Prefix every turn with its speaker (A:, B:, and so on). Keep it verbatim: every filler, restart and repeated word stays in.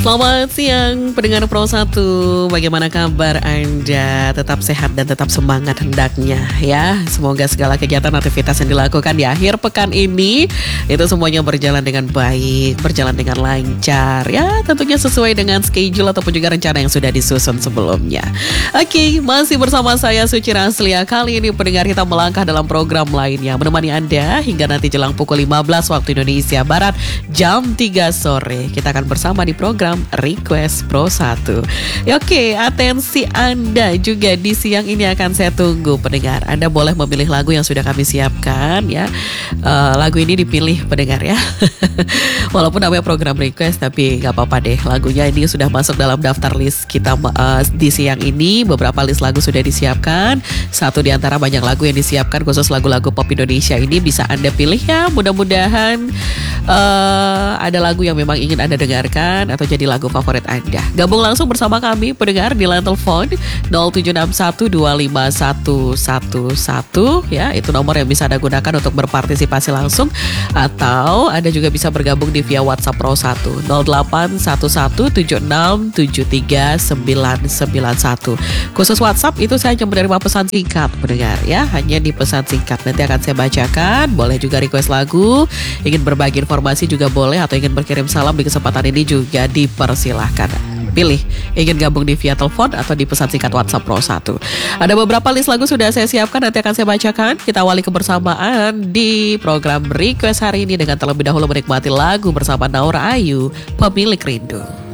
A: Selamat siang pendengar Pro satu. Bagaimana kabar Anda? Tetap sehat dan tetap semangat hendaknya ya. Semoga segala kegiatan aktivitas yang dilakukan di akhir pekan ini itu semuanya berjalan dengan baik, berjalan dengan lancar ya, tentunya sesuai dengan schedule ataupun juga rencana yang sudah disusun sebelumnya. Oke, masih bersama saya Suci Raslia. Kali ini pendengar kita melangkah dalam program lainnya, menemani Anda hingga nanti jelang pukul lima belas waktu Indonesia Barat jam tiga sore. Kita akan bersama di program Request Pro satu. Ya, oke, atensi Anda juga di siang ini akan saya tunggu pendengar. Anda boleh memilih lagu yang sudah kami siapkan ya. Uh, lagu ini dipilih pendengar ya. Walaupun namanya program request, tapi gak apa-apa deh. Lagunya ini sudah masuk dalam daftar list kita uh, di siang ini. Beberapa list lagu sudah disiapkan. Satu di antara banyak lagu yang disiapkan khusus lagu-lagu pop Indonesia ini bisa Anda pilih ya. Mudah-mudahan uh, ada lagu yang memang ingin Anda dengarkan atau jadi lagu favorit Anda. Gabung langsung bersama kami pendengar di line telepon nol tujuh enam satu dua lima satu satu satu ya. Itu nomor yang bisa Anda gunakan untuk berpartisipasi langsung, atau Anda juga bisa bergabung di via WhatsApp Pro satu nol delapan satu satu tujuh enam tujuh tiga sembilan sembilan satu. Khusus WhatsApp itu saya hanya menerima pesan singkat pendengar ya, hanya di pesan singkat. Nanti akan saya bacakan. Boleh juga request lagu, ingin berbagi informasi juga boleh, atau ingin berkirim salam di kesempatan ini juga dipersilahkan. Pilih ingin gabung di via telepon atau di pesan singkat WhatsApp Pro satu. Ada beberapa list lagu sudah saya siapkan, nanti akan saya bacakan. Kita awali kebersamaan di program Request hari ini dengan terlebih dahulu menikmati lagu bersama Naura Ayu, Pemilik Rindu.